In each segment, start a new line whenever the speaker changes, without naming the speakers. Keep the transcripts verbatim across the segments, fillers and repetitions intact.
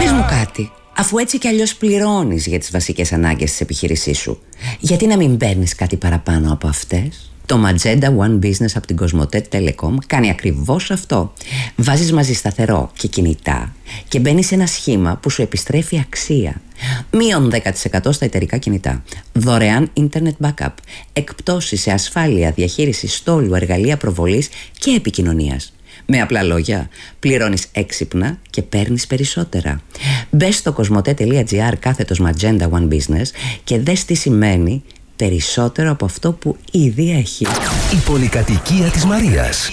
Πες μου κάτι. Αφού έτσι κι αλλιώς πληρώνεις για τις βασικές ανάγκες της επιχείρησής σου, γιατί να μην παίρνεις κάτι παραπάνω από αυτές? Το Magenta One Business από την Cosmote Telecom κάνει ακριβώς αυτό. Βάζεις μαζί σταθερό και κινητά και μπαίνεις σε ένα σχήμα που σου επιστρέφει αξία. Μείον δέκα τοις εκατό στα εταιρικά κινητά. Δωρεάν internet backup. Εκπτώσεις σε ασφάλεια, διαχείριση στόλου, εργαλεία προβολής και επικοινωνίας. Με απλά λόγια, πληρώνεις έξυπνα και παίρνεις περισσότερα. Μπες στο cosmote.gr κάθετος Magenta One Business και δες τι σημαίνει περισσότερο από αυτό που ήδη έχει.
Η πολυκατοικία της Μαρίας.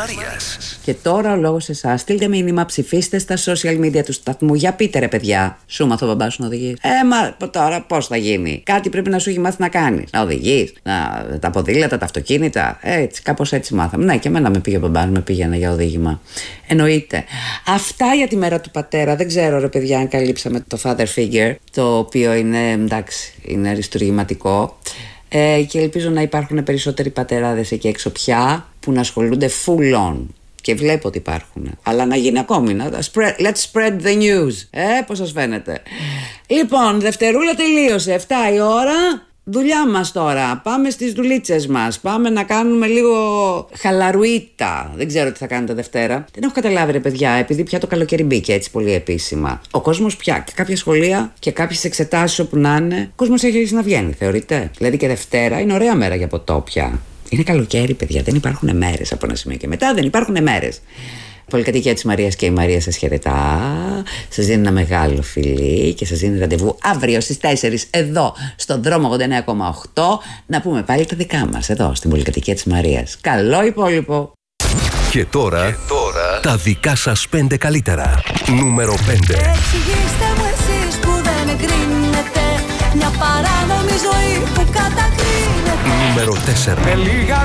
Και τώρα ο λόγος σε εσάς. Στείλτε μήνυμα, ψηφίστε στα social media του σταθμού. Για πείτε ρε παιδιά, σου μάθω ο μπαμπάς σου να οδηγείς? Ε, μα τώρα πώς θα γίνει? Κάτι πρέπει να σου έχει μάθει να κάνεις. Να οδηγείς, να, τα ποδήλατα, τα αυτοκίνητα. Έτσι, κάπως έτσι μάθαμε. Ναι, και εμένα με πήγε ο μπαμπάς, με πήγαινα για οδήγημα. Εννοείται. Αυτά για τη μέρα του πατέρα. Δεν ξέρω ρε παιδιά αν καλύψαμε το father figure, το οποίο είναι εντάξει, είναι αριστουργηματικό. Ε, και ελπίζω να υπάρχουν περισσότεροι πατεράδες εκεί έξω πια που να ασχολούνται full on. Και βλέπω ότι υπάρχουν. Αλλά να γίνει ακόμη. Να, spread, let's spread the news. Ε, πώς σας φαίνεται? Λοιπόν, Δευτερούλα τελείωσε. εφτά η ώρα. Δουλειά μας τώρα. Πάμε στις δουλίτσες μας. Πάμε να κάνουμε λίγο χαλαρουίτα. Δεν ξέρω τι θα κάνετε Δευτέρα. Δεν έχω καταλάβει ρε παιδιά, επειδή πια το καλοκαίρι μπήκε έτσι πολύ επίσημα. Ο κόσμος πια και κάποια σχολεία και κάποιες εξετάσεις όπου να είναι, ο κόσμος έχει αρχίσει να βγαίνει, θεωρείτε? Δηλαδή και Δευτέρα είναι ωραία μέρα για ποτό πια. Είναι καλοκαίρι παιδιά, δεν υπάρχουν μέρες από ένα σημείο και μετά, δεν υπάρχουν μέρες. Πολυκατοικία της Μαρίας και η Μαρία σας χαιρετά. Σας δίνει ένα μεγάλο φιλί και σας δίνει ραντεβού αύριο στις τέσσερις εδώ στον δρόμο ογδόντα εννέα κόμμα οκτώ να πούμε πάλι τα δικά μας εδώ στην Πολυκατοικία της Μαρίας. Καλό υπόλοιπο.
Και τώρα, και τώρα τα δικά σας πέντε καλύτερα. Νούμερο πέντε.
Εξηγήστε μου εσείς που δεν εγκρίνετε μια παράνομη ζωή που κατακρίνετε.
Νούμερο τέσσερα.